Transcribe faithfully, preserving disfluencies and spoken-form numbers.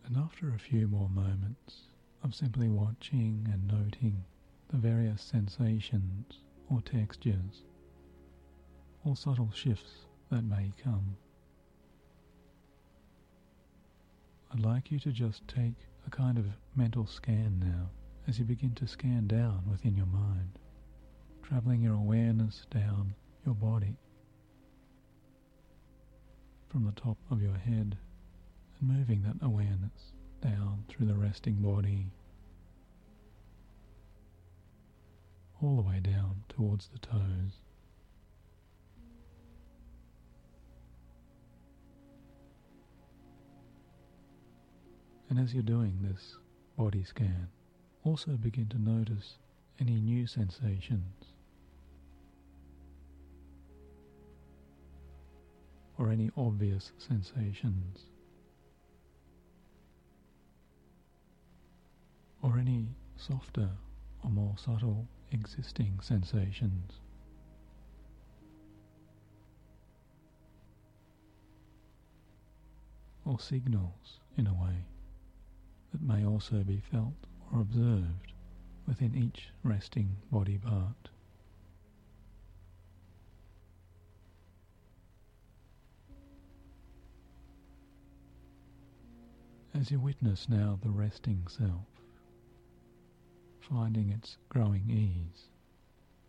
And after a few more moments of simply watching and noting the various sensations or textures or subtle shifts that may come, I'd like you to just take a kind of mental scan now as you begin to scan down within your mind, traveling your awareness down your body from the top of your head and moving that awareness down through the resting body all the way down towards the toes. And as you're doing this body scan, also begin to notice any new sensations or any obvious sensations or any softer or more subtle existing sensations. Or signals, in a way, that may also be felt or observed within each resting body part. As you witness now the resting self, finding its growing ease,